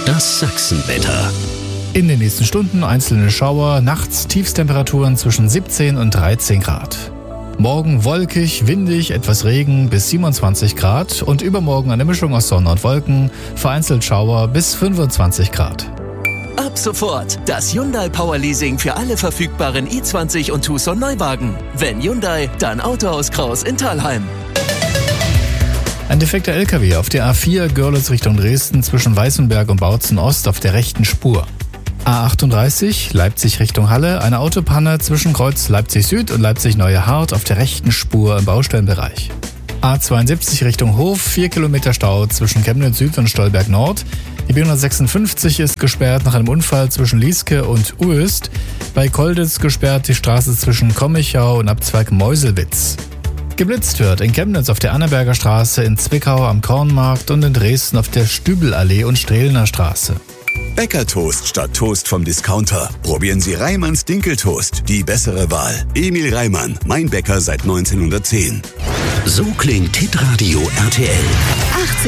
Das Sachsenwetter. In den nächsten Stunden einzelne Schauer, nachts Tiefstemperaturen zwischen 17 und 13 Grad. Morgen wolkig, windig, etwas Regen bis 27 Grad und übermorgen eine Mischung aus Sonne und Wolken, vereinzelt Schauer bis 25 Grad. Ab sofort das Hyundai Power Leasing für alle verfügbaren i20 und Tucson Neuwagen. Wenn Hyundai, dann Autohaus Kraus in Thalheim. Ein defekter LKW auf der A4 Görlitz Richtung Dresden zwischen Weißenberg und Bautzen Ost auf der rechten Spur. A38 Leipzig Richtung Halle, eine Autopanne zwischen Kreuz Leipzig Süd und Leipzig Neue Hart auf der rechten Spur im Baustellenbereich. A72 Richtung Hof, 4 Kilometer Stau zwischen Chemnitz Süd und Stolberg Nord. Die B156 ist gesperrt nach einem Unfall zwischen Lieske und Uöst. Bei Kolditz gesperrt die Straße zwischen Kommichau und Abzweig Meuselwitz. Geblitzt wird in Chemnitz auf der Anneberger Straße, in Zwickau am Kornmarkt und in Dresden auf der Stübelallee und Strehlener Straße. Bäckertoast statt Toast vom Discounter. Probieren Sie Reimanns Dinkeltoast, die bessere Wahl. Emil Reimann, mein Bäcker seit 1910. So klingt Hitradio RTL.